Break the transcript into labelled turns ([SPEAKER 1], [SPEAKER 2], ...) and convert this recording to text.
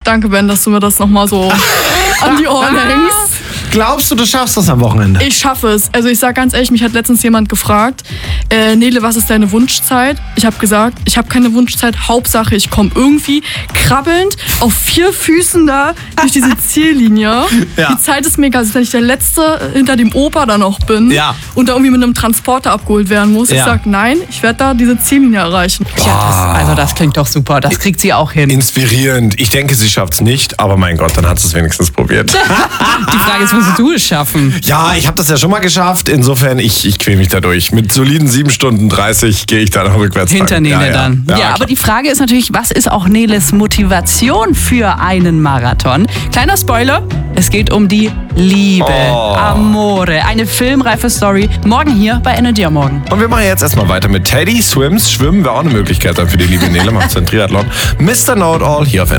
[SPEAKER 1] Danke, Ben, dass du mir das nochmal so an die Ohren hängst.
[SPEAKER 2] Glaubst du, du schaffst das am Wochenende?
[SPEAKER 1] Ich schaffe es. Also ich sag ganz ehrlich, mich hat letztens jemand gefragt, Nele, was ist deine Wunschzeit? Ich habe gesagt, ich habe keine Wunschzeit. Hauptsache, ich komme irgendwie krabbelnd auf 4 Füßen da durch diese Ziellinie.
[SPEAKER 2] Ja.
[SPEAKER 1] Die Zeit ist mega, als wenn ich der Letzte hinter dem Opa da noch bin und da irgendwie mit einem Transporter abgeholt werden muss. Ich sag, nein, ich werde da diese Ziellinie erreichen.
[SPEAKER 3] Ja, das klingt doch super. Das kriegt sie auch hin.
[SPEAKER 2] Inspirierend. Ich denke, sie schafft es nicht, aber mein Gott, dann hat sie es wenigstens probiert.
[SPEAKER 3] Die Frage ist, musst du es schaffen?
[SPEAKER 2] Ja, ich habe das ja schon mal geschafft. Insofern, ich quäle mich da durch. Mit soliden 7 Stunden 30 gehe ich dann rückwärts.
[SPEAKER 3] Hinter Nele dann. Ja, aber die Frage ist natürlich, was ist auch Neles Motivation für einen Marathon? Kleiner Spoiler, es geht um die Liebe. Amore. Eine filmreife Story. Morgen hier bei Energy am Morgen.
[SPEAKER 2] Und wir machen jetzt erstmal weiter mit Teddy Swims. Schwimmen wäre auch eine Möglichkeit dann für die liebe Nele. Macht einen Triathlon. Mr. Know-it-all hier auf Energy.